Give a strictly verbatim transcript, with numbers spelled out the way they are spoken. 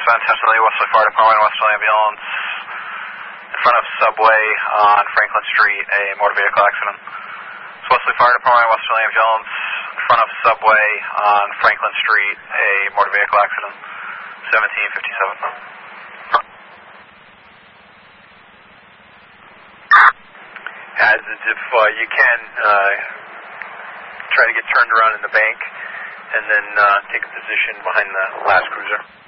San Antonio, Wesley Fire Department, Western Ambulance. In front of Subway on Franklin Street, a motor vehicle accident. It's Wesley Fire Department, Western Ambulance. In front of Subway on Franklin Street, a motor vehicle accident. seventeen fifty-seven. As if uh, you can uh, try to get turned around in the bank and then uh, take a position behind the last cruiser.